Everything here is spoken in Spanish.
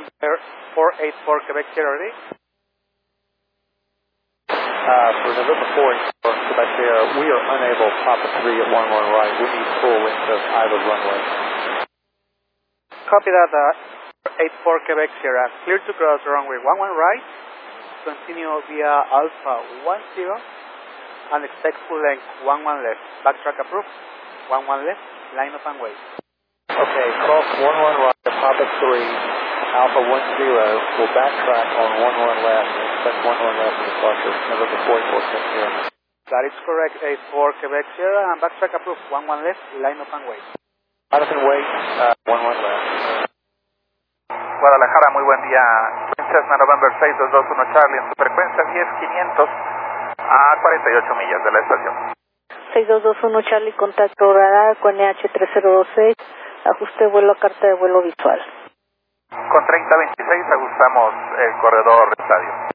Air 484 Quebec Sierra ready. For November 484 Quebec Sierra, we are unable to Papa 3 at 11 right. We need full length of either runway. Copy that, 84 Quebec Sierra. Clear to cross runway 11 right. Continue via Alpha 10 and expect full length 11 left. Backtrack approved. 11 left. Line up and wait. Okay, cross 11 right to Papa 3, Alpha 10. We'll backtrack on 11 left and expect 11 left for departure. November 484 Quebec Sierra. That is correct, 84 Quebec Sierra and backtrack approved. 11 left. Line up and wait. Line up and wait. 11 left. Guadalajara, muy buen día. Cessna November 6221 Charlie en su frecuencia 10500 a 48 millas de la estación. 6221 Charlie, contacto radar con NH3026, ajuste vuelo a carta de vuelo visual. Con 3026 ajustamos el corredor estadio.